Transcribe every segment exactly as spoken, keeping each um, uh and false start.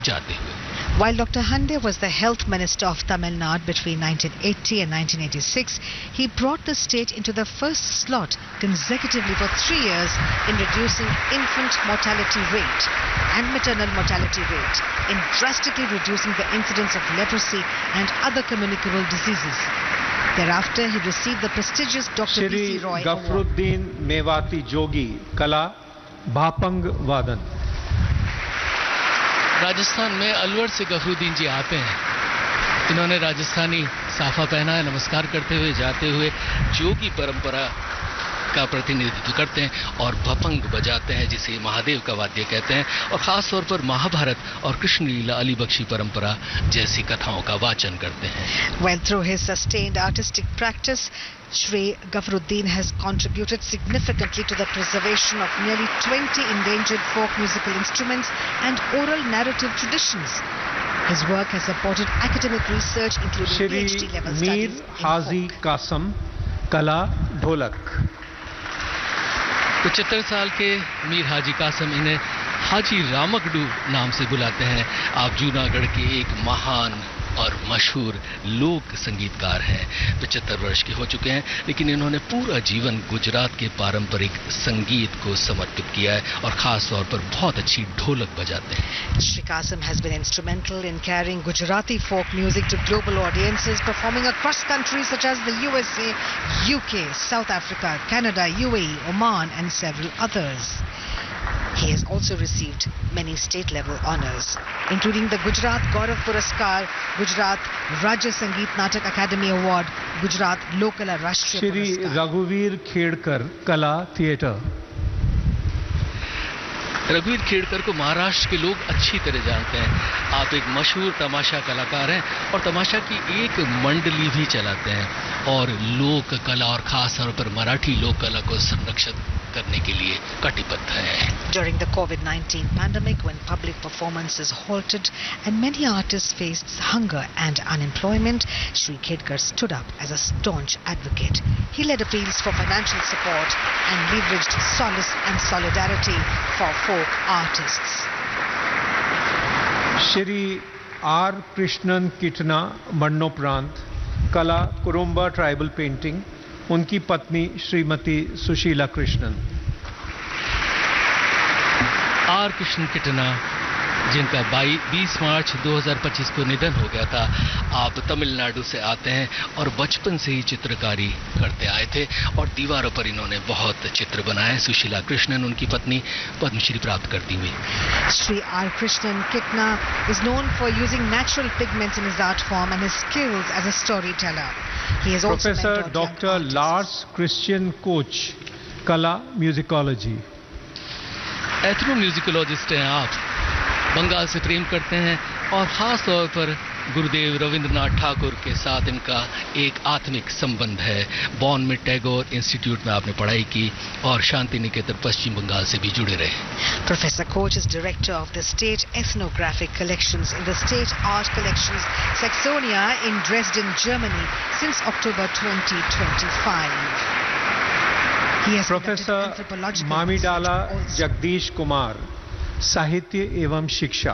जाते हुए। While Doctor Hande was the health minister of Tamil Nadu between nineteen eighty and nineteen eighty-six, he brought the state into the first slot consecutively for three years in reducing infant mortality rate and maternal mortality rate, in drastically reducing the incidence of leprosy and other communicable diseases. Thereafter, he received the prestigious Doctor B C Roy Award. Gafaruddin Mewati जोगी, कला, भापंग वादन। राजस्थान में अलवर से गफरुद्दीन जी आते हैं। इन्होंने राजस्थानी साफा पहना है, नमस्कार करते हुए जाते हुए जोगी परंपरा का प्रतिनिधित्व करते हैं और भपंग बजाते हैं, जिसे महादेव का वाद्य कहते हैं, और खास तौर पर महाभारत और कृष्ण लीला अली बख्शी परंपरा जैसी कथाओं का वाचन करते हैं। Well, through his sustained artistic practice, Shri Gafruddin has contributed significantly to the preservation of nearly twenty endangered folk musical instruments and oral narrative traditions. His work has supported academic research, including Shri PhD level Mir studies in Hazi folk. Kasam, कला, ढोलक। पचहत्तर साल के मीर हाजी कासम इन्हें हाजी रामगडू नाम से बुलाते हैं। आप जूनागढ़ के एक महान और मशहूर लोक संगीतकार हैं। पचहत्तर वर्ष के हो चुके हैं, लेकिन इन्होंने पूरा जीवन गुजरात के पारंपरिक संगीत को समर्पित किया है और खास तौर पर बहुत अच्छी ढोलक बजाते हैं। Shri Kasim has been instrumental in carrying Gujarati folk music to global audiences, performing across countries such as the U S A, U K, South Africa, Canada, U A E, Oman and several others. He has also received many state-level honours, including the Gujarat Gaurav Puraskar, Gujarat Rajya Sangeet Natak Academy Award, Gujarat Lokala Rashtriya Shri Puraskar. रघुवीर खेड़कर, कला, theatre. रघुवीर खेड़कर को महाराष्ट्र के लोग अच्छी तरह जानते हैं। आप एक मशहूर तमाशा कलाकार हैं और तमाशा की एक मंडली भी चलाते हैं और लोक कला और खास तौर पर मराठी लोक कला को संरक्षित करने के लिए कटिबद्ध हैं। During the COVID nineteen pandemic, when public performances halted and many artists faced hunger and unemployment, Shri Khedkar stood up as a staunch advocate. He led appeals for financial support and leveraged solace and solidarity for folk artists. Shri are Krishnan किटना, मरणोपरांत, कला, Kurumba tribal painting, उनकी पत्नी Shrimati Sushila Krishnan. Are Krishna किटना, जिनका बीस मार्च दो हज़ार पच्चीस को निधन हो गया था। आप तमिलनाडु से आते हैं और बचपन से ही चित्रकारी करते आए थे और दीवारों पर इन्होंने बहुत चित्र बनाए। सुशीला कृष्णन उनकी पत्नी, पद्मश्री प्राप्त करती हुई। Shri R. Krishnan Kitna is known for using natural pigments in his art form and his skills as a storyteller. He has also professor mentored young doctor artists. Lars Christian coach, कला, musicology. Ethno म्यूजिकोलॉजिस्ट हैं आप, बंगाल से प्रेम करते हैं और खास तौर पर गुरुदेव रविंद्रनाथ ठाकुर के साथ इनका एक आत्मिक संबंध है। बॉन में टैगोर इंस्टीट्यूट में आपने पढ़ाई की और शांति निकेतन पश्चिम बंगाल से भी जुड़े रहे। Professor Koch is director of the State Ethnographic Collections in the State Art Collections Saxonia in Dresden, Germany since October twenty twenty-five. He has conducted professor anthropological मामीडाला research also. Jagdish Kumar, साहित्य एवं शिक्षा।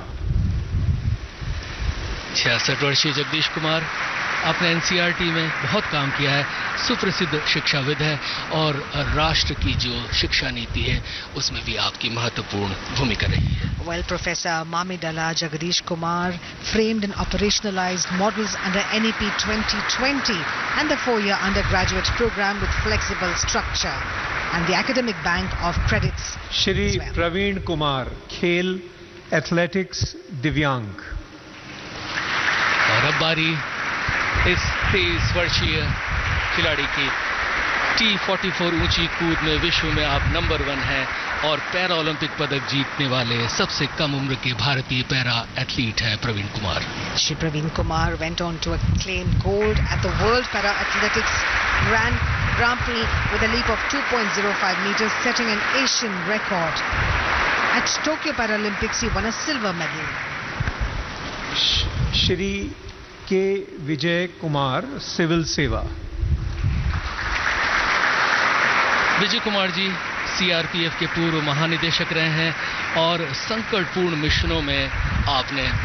छियासठ वर्षीय जगदीश कुमार आपने एनसीईआरटी में बहुत काम किया है, सुप्रसिद्ध शिक्षाविद है और राष्ट्र की जो शिक्षा नीति है उसमें भी आपकी महत्वपूर्ण भूमिका रही है। Well, Professor Mamidala Jagadish Kumar framed and operationalized models under N E P twenty twenty and the four-year undergraduate program with flexible structure and the academic bank of credits Shri as well. Praveen Kumar, खेल, athletics, दिव्यांग। और अब बारी इस तेईस वर्षीय खिलाड़ी की। टी चौवालीस ऊंची कूद में विश्व में आप नंबर वन हैं और पैरा ओलंपिक पदक जीतने वाले सबसे कम उम्र के भारतीय पैरा एथलीट हैं Praveen Kumar. Shri Praveen Kumar went on to claim gold at the World Para Athletics Grand, Grand Prix with a leap of two point zero five meters, setting an Asian record. At Tokyo Paralympics, he won a silver medal. Shri के Vijay Kumar, civil सेवा। Vijay Kumar ji CRPF के पूर्व महानिदेशक रहे हैं और संकटपूर्ण मिशनों में आपने